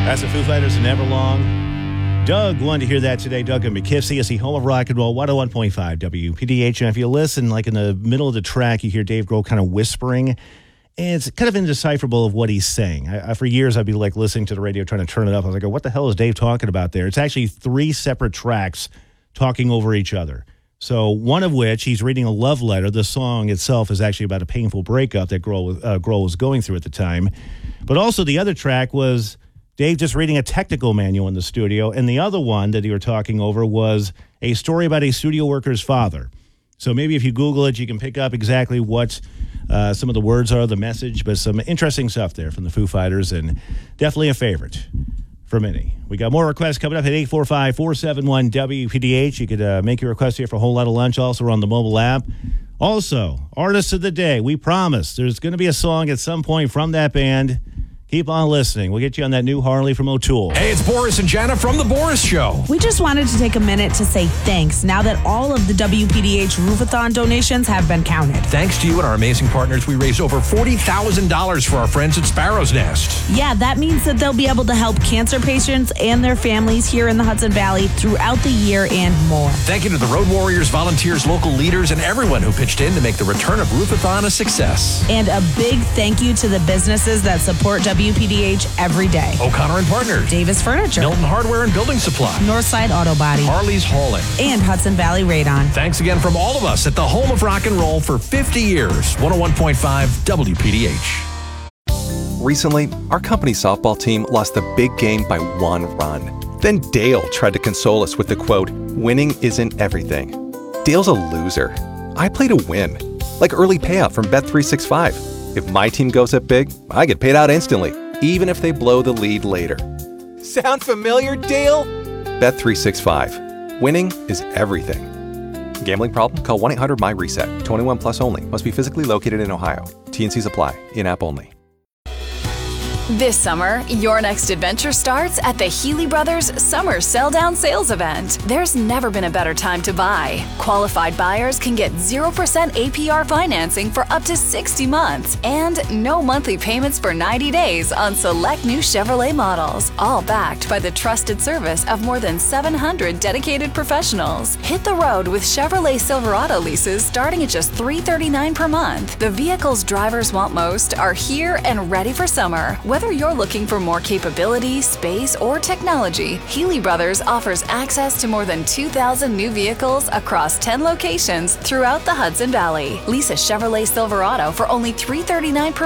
That's the Foo Fighters and Everlong. Doug wanted to hear that today. Doug and McKiffsey is the home of rock and roll, 101.5 WPDH. And if you listen, like in the middle of the track, you hear Dave Grohl kind of whispering. And it's kind of indecipherable of what he's saying. For years, I'd be like listening to the radio, trying to turn it up. I was like, what the hell is Dave talking about there? It's actually 3 separate tracks talking over each other. So one of which, he's reading a love letter. The song itself is actually about a painful breakup that Grohl was going through at the time. But also the other track was Dave just reading a technical manual in the studio, and the other one that you were talking over was a story about a studio worker's father. So maybe if you Google it, you can pick up exactly what some of the words are, the message, but some interesting stuff there from the Foo Fighters, and definitely a favorite for many. We got more requests coming up at 845-471-WPDH. You could make your request here for a whole lot of lunch. Also, we're on the mobile app. Also, Artists of the Day. We promise there's going to be a song at some point from that band. Keep on listening. We'll get you on that new Harley from O'Toole. Hey, it's Boris and Jana from The Boris Show. We just wanted to take a minute to say thanks now that all of the WPDH Roofathon donations have been counted. Thanks to you and our amazing partners, we raised over $40,000 for our friends at Sparrow's Nest. Yeah, that means that they'll be able to help cancer patients and their families here in the Hudson Valley throughout the year and more. Thank you to the Road Warriors, volunteers, local leaders, and everyone who pitched in to make the return of Roofathon a success. And a big thank you to the businesses that support WPDH every day. O'Connor and Partners, Davis Furniture, Milton Hardware and Building Supply, Northside Auto Body, Harley's Hauling, and Hudson Valley Radon. Thanks again from all of us at the home of rock and roll for 50 years. 101.5 WPDH. Recently, our company's softball team lost the big game by 1 run. Then Dale tried to console us with the quote, "Winning isn't everything." Dale's a loser. I play to win, like early payout from Bet365. If my team goes up big, I get paid out instantly, even if they blow the lead later. Sound familiar, Dale? Bet365. Winning is everything. Gambling problem? Call 1-800-MY-RESET. 21 plus only. Must be physically located in Ohio. T&Cs apply. In-app only. This summer, your next adventure starts at the Healy Brothers Summer Sell-Down Sales Event. There's never been a better time to buy. Qualified buyers can get 0% APR financing for up to 60 months and no monthly payments for 90 days on select new Chevrolet models, all backed by the trusted service of more than 700 dedicated professionals. Hit the road with Chevrolet Silverado leases starting at just $339 per month. The vehicles drivers want most are here and ready for summer. Whether you're looking for more capability, space, or technology, Healy Brothers offers access to more than 2,000 new vehicles across 10 locations throughout the Hudson Valley. Lease a Chevrolet Silverado for only $339 per